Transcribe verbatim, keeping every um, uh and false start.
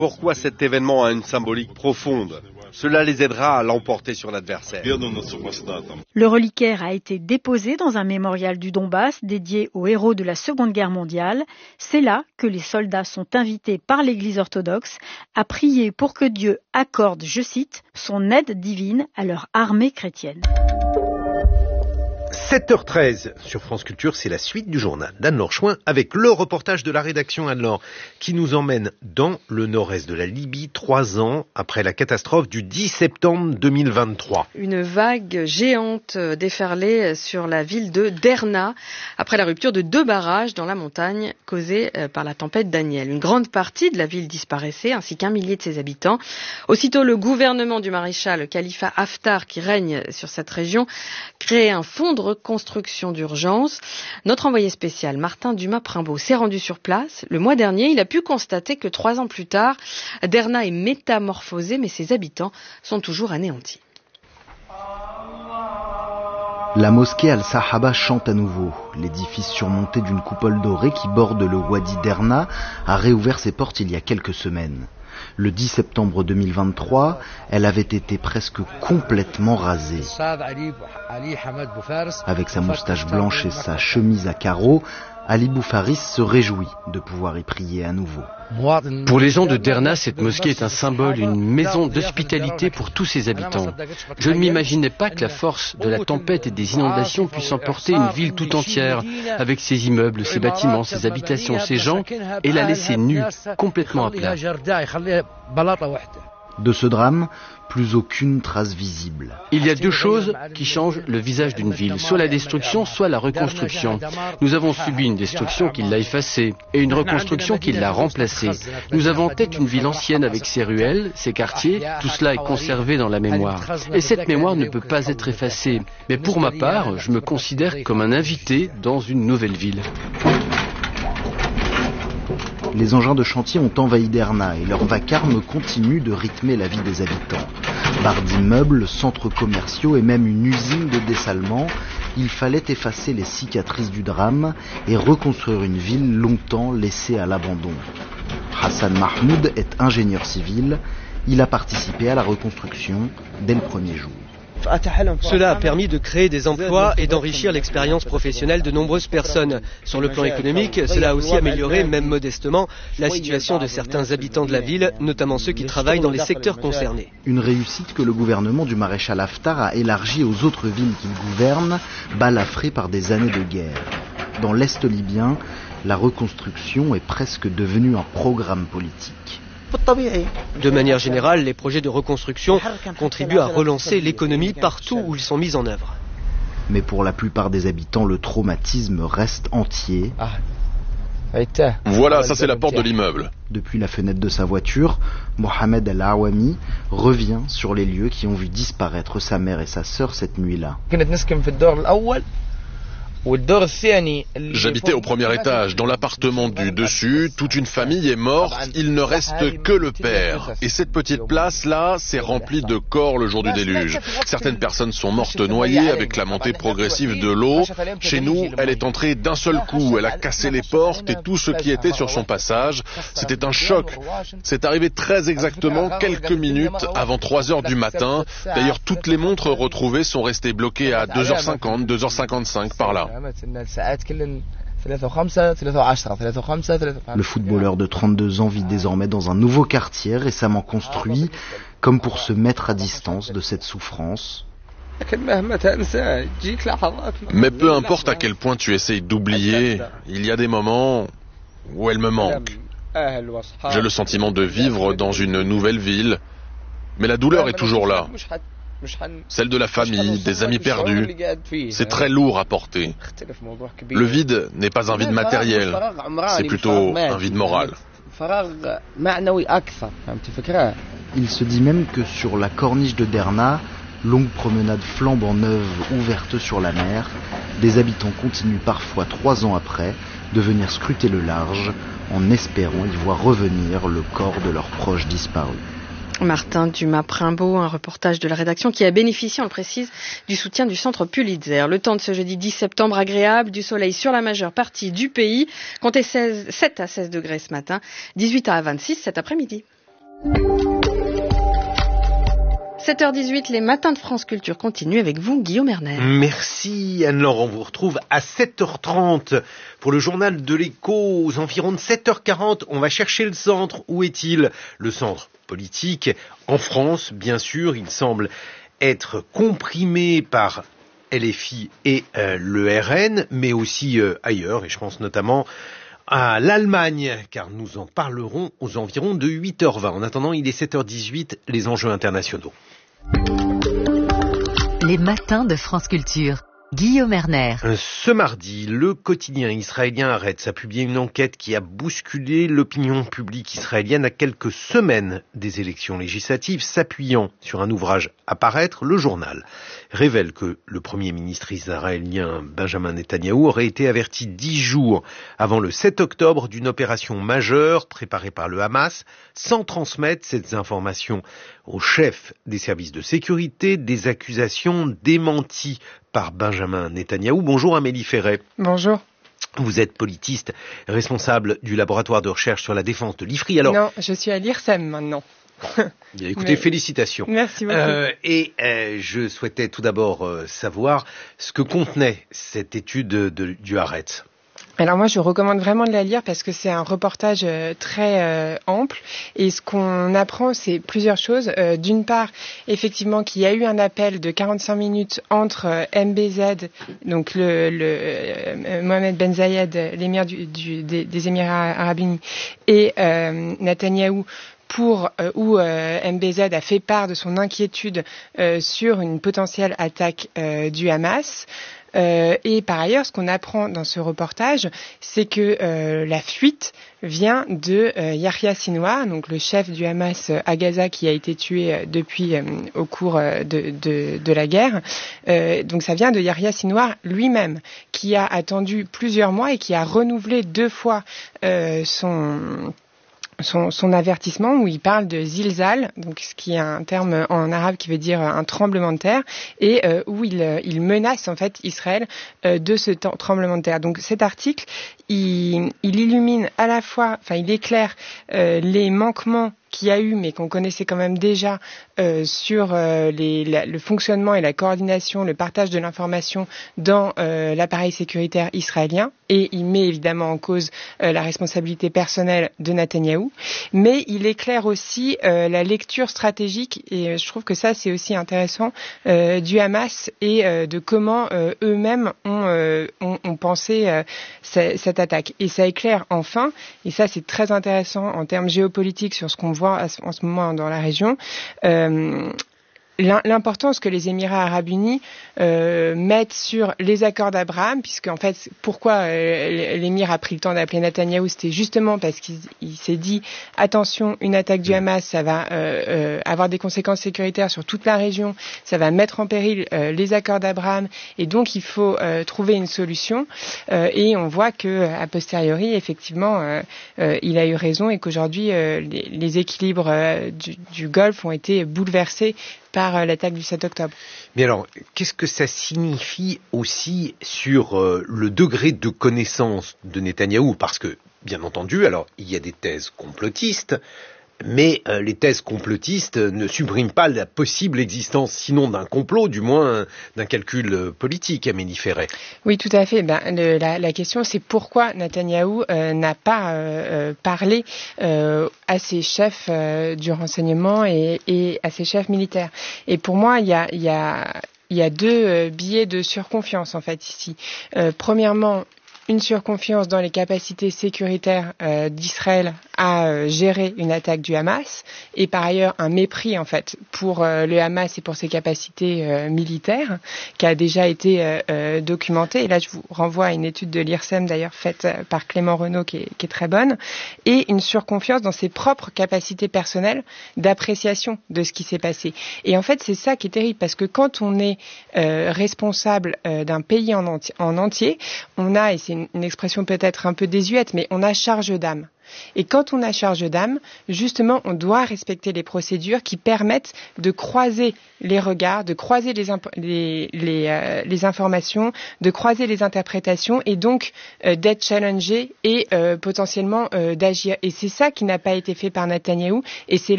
Pourquoi cet événement a une symbolique profonde? Cela les aidera à l'emporter sur l'adversaire. Le reliquaire a été déposé dans un mémorial du Donbass dédié aux héros de la Seconde Guerre mondiale. C'est là que les soldats sont invités par l'Église orthodoxe à prier pour que Dieu accorde, je cite, son aide divine à leur armée chrétienne. sept heures treize sur France Culture, c'est la suite du journal d'Anne-Laure Chouin avec le reportage de la rédaction Anne-Laure qui nous emmène dans le nord-est de la Libye, trois ans après la catastrophe du dix septembre deux mille vingt-trois. Une vague géante déferlait sur la ville de Derna après la rupture de deux barrages dans la montagne causée par la tempête Daniel. Une grande partie de la ville disparaissait ainsi qu'un millier de ses habitants. Aussitôt, le gouvernement du maréchal Khalifa Haftar qui règne sur cette région créait un fonds de reconstruction d'urgence. Notre envoyé spécial Martin Dumas-Primbaud s'est rendu sur place le mois dernier. Il a pu constater que trois ans plus tard, Derna est métamorphosée, mais ses habitants sont toujours anéantis. La mosquée Al-Sahaba chante à nouveau. L'édifice surmonté d'une coupole dorée qui borde le Wadi Derna a réouvert ses portes il y a quelques semaines. Le dix septembre deux mille vingt-trois, elle avait été presque complètement rasée. Avec sa moustache blanche et sa chemise à carreaux, Ali Boufaris se réjouit de pouvoir y prier à nouveau. Pour les gens de Derna, cette mosquée est un symbole, une maison d'hospitalité pour tous ses habitants. Je ne m'imaginais pas que la force de la tempête et des inondations puisse emporter une ville tout entière, avec ses immeubles, ses bâtiments, ses habitations, ses gens, et la laisser nue, complètement à plat. De ce drame, plus aucune trace visible. Il y a deux choses qui changent le visage d'une ville, soit la destruction, soit la reconstruction. Nous avons subi une destruction qui l'a effacée et une reconstruction qui l'a remplacée. Nous avons en tête une ville ancienne avec ses ruelles, ses quartiers, tout cela est conservé dans la mémoire. Et cette mémoire ne peut pas être effacée. Mais pour ma part, je me considère comme un invité dans une nouvelle ville. Les engins de chantier ont envahi Derna et leur vacarme continue de rythmer la vie des habitants. Barres d'immeubles, centres commerciaux et même une usine de dessalement, il fallait effacer les cicatrices du drame et reconstruire une ville longtemps laissée à l'abandon. Hassan Mahmoud est ingénieur civil, il a participé à la reconstruction dès le premier jour. Cela a permis de créer des emplois et d'enrichir l'expérience professionnelle de nombreuses personnes. Sur le plan économique, cela a aussi amélioré, même modestement, la situation de certains habitants de la ville, notamment ceux qui travaillent dans les secteurs concernés. Une réussite que le gouvernement du maréchal Haftar a élargie aux autres villes qu'il gouverne, balafrées par des années de guerre. Dans l'Est libyen, la reconstruction est presque devenue un programme politique. De manière générale, les projets de reconstruction contribuent à relancer l'économie partout où ils sont mis en œuvre. Mais pour la plupart des habitants, le traumatisme reste entier. Voilà, ça c'est la porte de l'immeuble. Depuis la fenêtre de sa voiture, Mohamed El-Awami revient sur les lieux qui ont vu disparaître sa mère et sa sœur cette nuit-là. J'habitais au premier étage, dans l'appartement du dessus, toute une famille est morte, il ne reste que le père. Et cette petite place-là s'est remplie de corps le jour du déluge. Certaines personnes sont mortes noyées avec la montée progressive de l'eau. Chez nous, elle est entrée d'un seul coup, elle a cassé les portes et tout ce qui était sur son passage. C'était un choc. C'est arrivé très exactement quelques minutes avant trois heures du matin. D'ailleurs, toutes les montres retrouvées sont restées bloquées à deux heures cinquante, deux heures cinquante-cinq par là. Le footballeur de trente-deux ans vit désormais dans un nouveau quartier récemment construit, comme pour se mettre à distance de cette souffrance. Mais peu importe à quel point tu essayes d'oublier, il y a des moments où elle me manque. J'ai le sentiment de vivre dans une nouvelle ville, mais la douleur est toujours là. Celle de la famille, des amis perdus, c'est très lourd à porter. Le vide n'est pas un vide matériel, c'est plutôt un vide moral. Il se dit même que sur la corniche de Derna, longue promenade flambant neuve ouverte sur la mer, des habitants continuent parfois trois ans après de venir scruter le large en espérant y voir revenir le corps de leurs proches disparus. Martin Dumas-Primbaud, un reportage de la rédaction qui a bénéficié, on le précise, du soutien du centre Pulitzer. Le temps de ce jeudi dix septembre agréable, du soleil sur la majeure partie du pays, comptez sept à seize degrés ce matin, dix-huit à vingt-six cet après-midi. sept heures dix-huit, les matins de France Culture continuent avec vous, Guillaume Erner. Merci Anne-Laure, on vous retrouve à sept heures trente pour le journal de l'Écho. Aux environs de sept heures quarante, on va chercher le centre. Où est-il? Le centre politique en France, bien sûr, il semble être comprimé par L F I et euh, le R N, mais aussi euh, ailleurs, et je pense notamment à l'Allemagne, car nous en parlerons aux environs de huit heures vingt. En attendant, il est sept heures dix-huit, les enjeux internationaux. Les matins de France Culture. Guillaume Erner. Ce mardi, le quotidien israélien Haaretz a publié une enquête qui a bousculé l'opinion publique israélienne à quelques semaines des élections législatives. S'appuyant sur un ouvrage à paraître, le journal révèle que le premier ministre israélien Benjamin Netanyahou aurait été averti dix jours avant le sept octobre d'une opération majeure préparée par le Hamas, sans transmettre ces informations au chef des services de sécurité, des accusations démenties par Benjamin Netanyahou. Bonjour Amélie Ferret. Bonjour. Vous êtes politiste, responsable du laboratoire de recherche sur la défense de l'I F R I. Alors, non, je suis à l'I R S E M maintenant. Bien, écoutez, Mais... félicitations. Merci beaucoup. Euh, et euh, je souhaitais tout d'abord euh, savoir ce que contenait cette étude de, de, du Haaretz. Alors moi, je recommande vraiment de la lire parce que c'est un reportage euh, très euh, ample et ce qu'on apprend, c'est plusieurs choses. Euh, d'une part, effectivement, qu'il y a eu un appel de quarante-cinq minutes entre euh, M B Z, donc le, le euh, Mohamed Ben Zayed, l'émir du, du, des, des Émirats Arabes Unis, et euh, Netanyahou, pour euh, où euh, M B Z a fait part de son inquiétude euh, sur une potentielle attaque euh, du Hamas. Euh, et par ailleurs, ce qu'on apprend dans ce reportage, c'est que euh, la fuite vient de euh, Yahya Sinwar, donc le chef du Hamas euh, à Gaza, qui a été tué euh, depuis euh, au cours euh, de, de, de la guerre. Euh, donc ça vient de Yahya Sinwar lui-même, qui a attendu plusieurs mois et qui a renouvelé deux fois euh, son Son, son avertissement où il parle de zilzal, donc ce qui est un terme en arabe qui veut dire un tremblement de terre, et euh, où il, il menace en fait Israël euh, de ce t- tremblement de terre. Donc cet article, il, il illumine à la fois, enfin il éclaire euh, les manquements qu'il y a eu, mais qu'on connaissait quand même déjà euh, sur euh, les, la, le fonctionnement et la coordination, le partage de l'information dans euh, l'appareil sécuritaire israélien. Et il met évidemment en cause euh, la responsabilité personnelle de Netanyahou. Mais il éclaire aussi euh, la lecture stratégique, et je trouve que ça c'est aussi intéressant, euh, du Hamas et euh, de comment euh, eux-mêmes ont, euh, ont, ont pensé euh, c- cette attaque. Et ça éclaire enfin, et ça c'est très intéressant en termes géopolitiques sur ce qu'on voit en ce moment dans la région, euh, l'importance que les Émirats Arabes Unis euh, mettent sur les accords d'Abraham, puisque en fait, pourquoi euh, l'émir a pris le temps d'appeler Netanyahou, c'était justement parce qu'il il s'est dit attention, une attaque du Hamas, ça va euh, euh, avoir des conséquences sécuritaires sur toute la région, ça va mettre en péril euh, les accords d'Abraham, et donc il faut euh, trouver une solution. Euh, et on voit que a posteriori, effectivement, euh, euh, il a eu raison et qu'aujourd'hui euh, les, les équilibres euh, du, du Golfe ont été bouleversés par l'attaque du sept octobre. Mais alors, qu'est-ce que ça signifie aussi sur euh, le degré de connaissance de Netanyahou? Parce que, bien entendu, alors, il y a des thèses complotistes, mais euh, les thèses complotistes ne suppriment pas la possible existence, sinon d'un complot, du moins d'un calcul politique, Amélie Ferret. Oui, tout à fait. Ben, le, la, la question, c'est pourquoi Netanyahou euh, n'a pas euh, parlé euh, à ses chefs euh, du renseignement et, et à ses chefs militaires. Et pour moi, il y a, il y a, il y a deux euh, biais de surconfiance, en fait, ici. Euh, premièrement, une surconfiance dans les capacités sécuritaires euh, d'Israël à euh, gérer une attaque du Hamas, et par ailleurs un mépris en fait pour euh, le Hamas et pour ses capacités euh, militaires, qui a déjà été euh, euh, documenté. Et là, je vous renvoie à une étude de l'I R S E M d'ailleurs faite euh, par Clément Renaud qui est, qui est très bonne, et une surconfiance dans ses propres capacités personnelles d'appréciation de ce qui s'est passé. Et en fait, c'est ça qui est terrible, parce que quand on est euh, responsable euh, d'un pays en, enti- en entier, on a, et c'est une, une expression peut-être un peu désuète, mais on a charge d'âme. Et quand on a charge d'âme, justement, on doit respecter les procédures qui permettent de croiser les regards, de croiser les, imp- les, les, euh, les informations, de croiser les interprétations, et donc euh, d'être challengé et euh, potentiellement euh, d'agir. Et c'est ça qui n'a pas été fait par Netanyahou, et c'est là